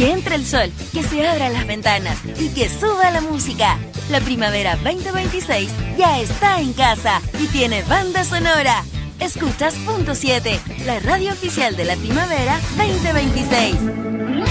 Que entre el sol, que se abran las ventanas y que suba la música. La primavera 2026 ya está en casa y tiene banda sonora. Escuchas Punto 7, la radio oficial de la primavera 2026.